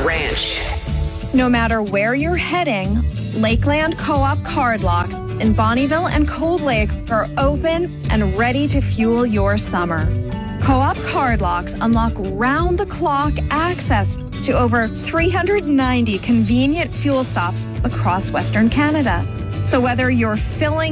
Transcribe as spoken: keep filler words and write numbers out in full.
Ranch. No matter where you're heading, Lakeland Co-op card locks in Bonnyville and Cold Lake are open and ready to fuel your summer. Co-op card locks unlock round-the-clock access to over three hundred ninety convenient fuel stops across Western Canada. So whether you're filling